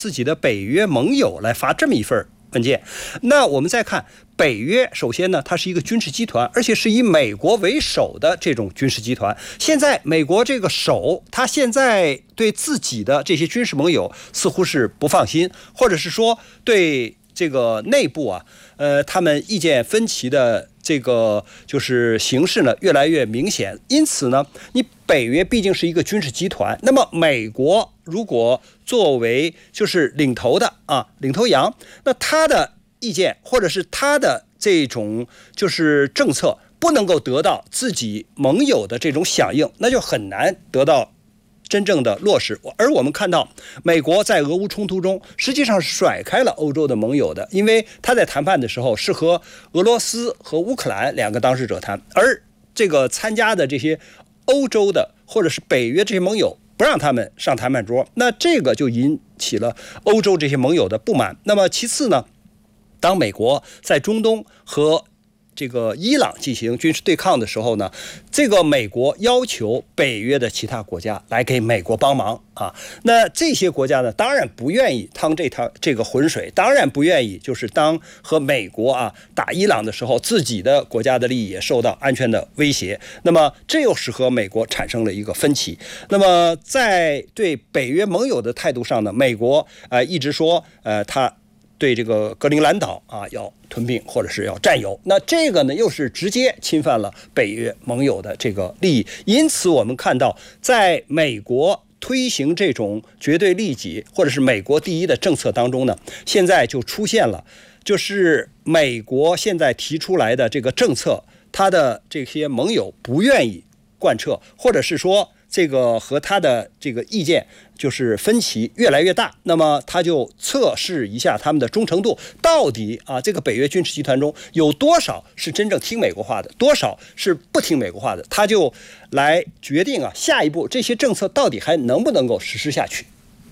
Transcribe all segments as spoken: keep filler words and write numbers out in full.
自己的北约盟友来发这么一份文件。那我们再看北约，首先呢，它是一个军事集团，而且是以美国为首的这种军事集团。现在美国这个首，他现在对自己的这些军事盟友似乎是不放心，或者是说对这个内部啊，呃，他们意见分歧的这个就是形势呢越来越明显。因此呢，你北约毕竟是一个军事集团，那么美国如果作为就是领头的啊领头羊，那他的意见或者是他的这种就是政策不能够得到自己盟友的这种响应，那就很难得到真正的落实。而我们看到美国在俄乌冲突中实际上是甩开了欧洲的盟友的，因为他在谈判的时候是和俄罗斯和乌克兰两个当事者谈，而这个参加的这些欧洲的或者是北约这些盟友不让他们上谈判桌，那这个就引起了欧洲这些盟友的不满。那么其次呢，当美国在中东和这个伊朗进行军事对抗的时候呢，这个美国要求北约的其他国家来给美国帮忙啊。那这些国家呢，当然不愿意趟这趟这个浑水，当然不愿意就是当和美国啊打伊朗的时候，自己的国家的利益也受到安全的威胁。那么这又是和美国产生了一个分歧。那么在对北约盟友的态度上呢，美国呃一直说呃他对这个格陵兰岛啊要吞并或者是要占有，那这个呢又是直接侵犯了北约盟友的这个利益。因此我们看到在美国推行这种绝对利己或者是美国第一的政策当中呢，现在就出现了就是美国现在提出来的这个政策，他的这些盟友不愿意贯彻，或者是说这个和他的这个意见就是分歧越来越大，那么他就测试一下他们的忠诚度，到底啊这个北约军事集团中有多少是真正听美国话的，多少是不听美国话的，他就来决定啊下一步这些政策到底还能不能够实施下去。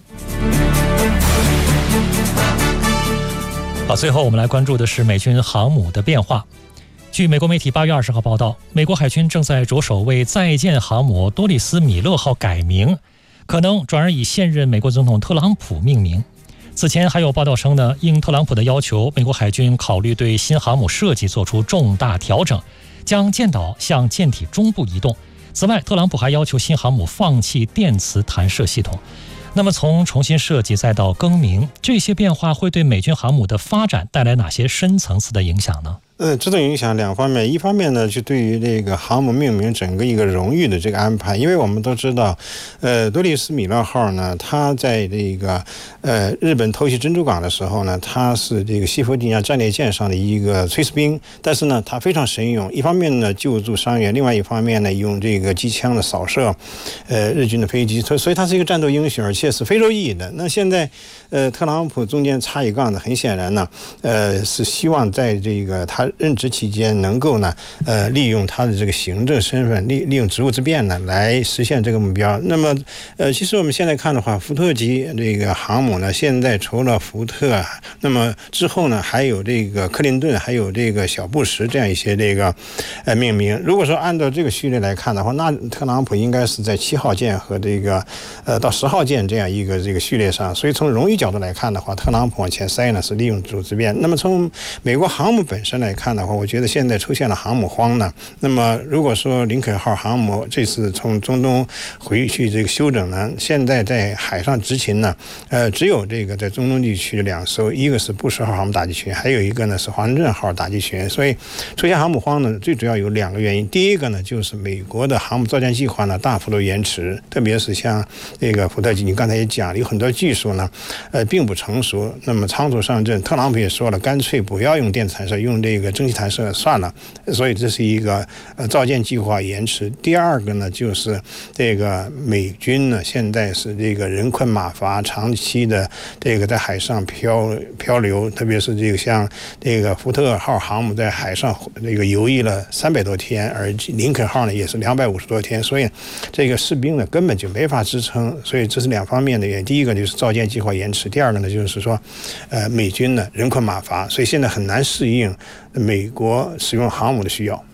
好，最后我们来关注的是美军航母的变化。据美国媒体八月二十号报道，美国海军正在着手为在建航母多里斯米勒号改名，可能转而以现任美国总统特朗普命名。此前还有报道称呢，应特朗普的要求，美国海军考虑对新航母设计做出重大调整，将舰岛向舰体中部移动。此外，特朗普还要求新航母放弃电磁弹射系统。那么从重新设计再到更名，这些变化会对美军航母的发展带来哪些深层次的影响呢？ 呃，这种影响两方面，一方面呢，就对于这个航母命名整个一个荣誉的这个安排，因为我们都知道，呃，多里斯米勒号呢，它在这个呃日本偷袭珍珠港的时候呢，它是这个西弗吉尼亚战列舰上的一个炊事兵，但是呢，它非常神勇，一方面呢救助伤员，另外一方面呢用这个机枪的扫射，呃日军的飞机，所以所以它是一个战斗英雄，而且是非洲裔的。那现在呃特朗普中间插一杠的，很显然呢，呃是希望在这个他任职期间能够呢，呃，利用他的这个行政身份，利利用职务之便呢，来实现这个目标。那么，呃，其实我们现在看的话，福特级这个航母呢，现在除了福特，那么之后呢，还有这个克林顿，还有这个小布什这样一些这个呃命名。如果说按照这个序列来看的话，那特朗普应该是在七号舰和这个呃到十号舰这样一个这个序列上。所以从荣誉角度来看的话，特朗普往前塞呢是利用职务之便。那么从美国航母本身来看的话，我觉得现在出现了航母荒呢。那么如果说林肯号航母这次从中东回去这个休整呢，现在在海上执勤呢，呃，只有这个在中东地区的两艘，一个是布什号航母打击群，还有一个呢是华盛顿号打击群。所以出现航母荒呢，最主要有两个原因。第一个呢，就是美国的航母造舰计划呢大幅度延迟，特别是像这个福特级，你刚才也讲了，有很多技术呢，呃，并不成熟，那么仓促上阵。特朗普也说了，干脆不要用电磁弹射，用这个蒸汽弹射算了。所以这是一个呃造舰计划延迟。第二个呢，就是这个美军呢现在是这个人困马乏，长期的这个在海上漂漂流，特别是这个像这个福特号航母在海上这个游弋了三百多天，而林肯号呢也是两百五十多天，所以这个士兵呢根本就没法支撑。所以这是两方面的原因。第一个就是造舰计划延迟，第二个呢就是说，呃，美军呢人困马乏，所以现在很难适应美国使用航母的需要。